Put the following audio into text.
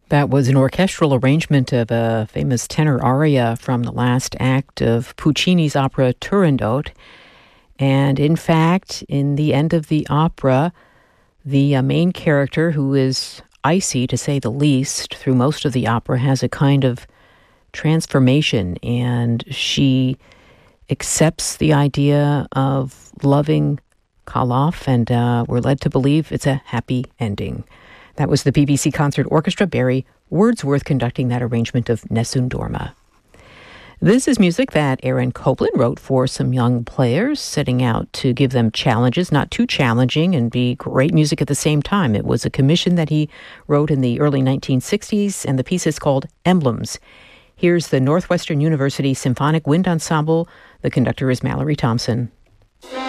That was an orchestral arrangement of a famous tenor aria from the last act of Puccini's opera Turandot. And in fact, in the end of the opera, the main character, who is icy to say the least through most of the opera, has a kind of transformation, and she accepts the idea of loving Kalof, and we're led to believe it's a happy ending. That was the BBC Concert Orchestra, Barry Wordsworth, conducting that arrangement of Nessun Dorma. This is music that Aaron Copland wrote for some young players, setting out to give them challenges, not too challenging, and be great music at the same time. It was a commission that he wrote in the early 1960s, and the piece is called Emblems. Here's the Northwestern University Symphonic Wind Ensemble. The conductor is Mallory Thompson.